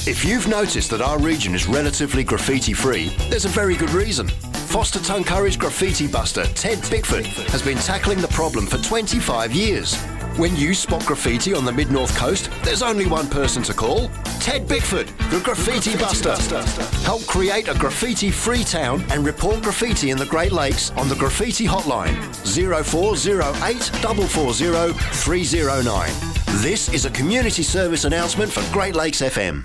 If you've noticed that our region is relatively graffiti-free, there's a very good reason. Foster Tuncurry's graffiti buster, Ted Bickford, has been tackling the problem for 25 years. When you spot graffiti on the Mid-North Coast, there's only one person to call. Ted Bickford, the Graffiti Buster. Help create a graffiti-free town and report graffiti in the Great Lakes on the Graffiti Hotline, 0408 440 309. This is a community service announcement for Great Lakes FM.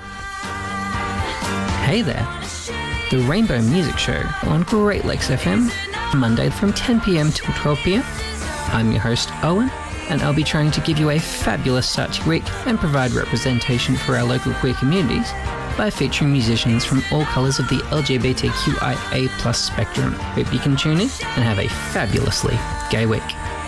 Hey there, the Rainbow Music Show on Great Lakes FM, Monday from 10 p.m. till 12 p.m. I'm your host, Owen, and I'll be trying to give you a fabulous start to your week and provide representation for our local queer communities by featuring musicians from all colours of the LGBTQIA+ spectrum. Hope you can tune in and have a fabulously gay week.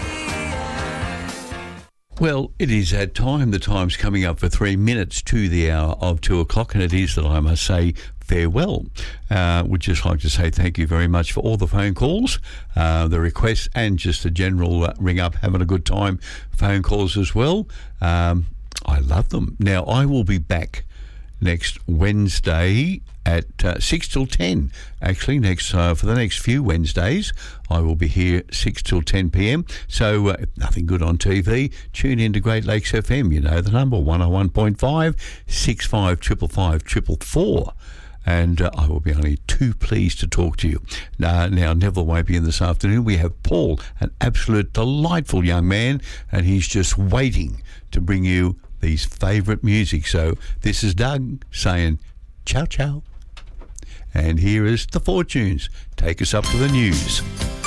Well, it is that time. The time's coming up for 3 minutes to the hour of 2 o'clock, and it is that I must say farewell. Would just like to say thank you very much for all the phone calls, the requests, and just the general ring up, having a good time phone calls as well. I love them. Now, I will be back next Wednesday at 6 till 10. Actually, for the next few Wednesdays, I will be here 6 till 10 p.m. So, nothing good on TV. Tune in to Great Lakes FM. You know the number, 101.5 6555 444. And I will be only too pleased to talk to you. Now, Neville won't be in this afternoon. We have Paul, an absolute delightful young man, and he's just waiting to bring you these favourite music. So this is Doug saying ciao, ciao. And here is The Fortunes. Take us up to the news.